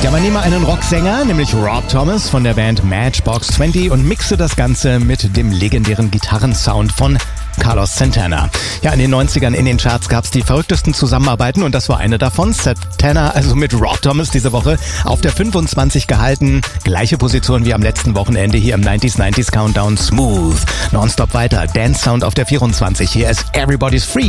Ja, man nehme einen Rocksänger, nämlich Rob Thomas von der Band Matchbox 20 und mixe das Ganze mit dem legendären Gitarrensound von Carlos Santana. Ja, in den 90ern in den Charts gab es die verrücktesten Zusammenarbeiten und das war eine davon. Santana, also mit Rob Thomas diese Woche auf der 25 gehalten. Gleiche Position wie am letzten Wochenende hier im 90s Countdown. Smooth. Nonstop weiter. Dance Sound auf der 24. Hier ist Everybody's Free.